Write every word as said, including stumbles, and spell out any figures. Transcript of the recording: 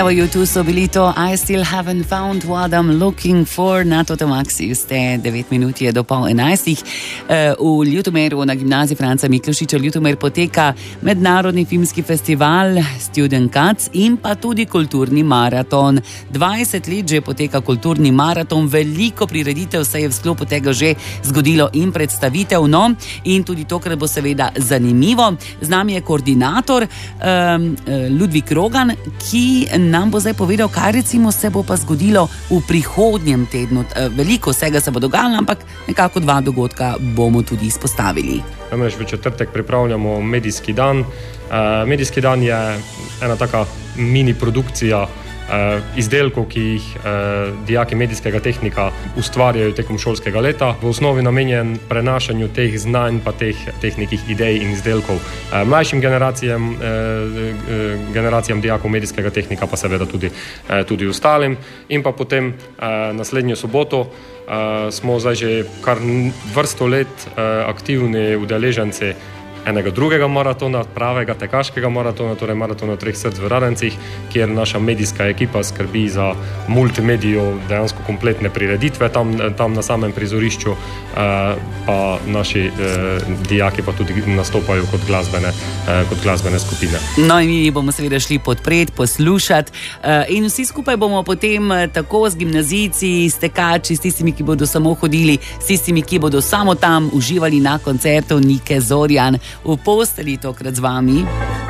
Evo, tu so bili to I still haven't found what I'm looking for. Na Toto Maxi ste devet minut je do pol enajstih. V Ljutomeru na gimnaziji Franca Miklošiča Ljutomer poteka mednarodni filmski festival Student Cuts in pa tudi kulturni maraton. dvajset let že poteka kulturni maraton, veliko prireditev se je v sklopu tega že zgodilo in predstavitev, no, in tudi tokrat bo seveda zanimivo. Z nami je koordinator um, Ludvik Rogan, ki nam bo zdaj povedal, kaj recimo se bo pa zgodilo v prihodnjem tednu. Veliko vsega se bo dogajalo, ampak nekako dva dogodka bomo tudi izpostavili. Namreč v četrtek pripravljamo medijski dan. Uh, medijski dan je ena taka mini produkcija uh, izdelkov, ki jih uh, dijaki medijskega tehnika ustvarjajo tekom šolskega leta. V osnovi namenjen prenašanju teh znanj pa teh, teh nekih idej in izdelkov uh, mlajšim generacijam, uh, uh, generacijam dijakov medijskega tehnika, pa seveda tudi, uh, tudi ostalim. In pa potem uh, naslednjo soboto Uh, smo zdaj že kar vrsto let uh, aktivni udeleženci enega drugega maratona, pravega tekaškega maratona, torej maratona treh src v Radencih, kjer naša medijska ekipa skrbi za multimedijo, dejansko kompletne prireditve tam, tam na samem prizorišču, uh, pa naši uh, dijaki pa tudi nastopajo kot glasbene, uh, kot glasbene skupine. No in mi bomo seveda šli podpreti, poslušati uh, in vsi skupaj bomo potem tako z gimnazijci, s tekači, s tistimi, ki bodo samo hodili, s tistimi, ki bodo samo tam uživali na koncertu Nike Zorjan v posteli tokrat z vami.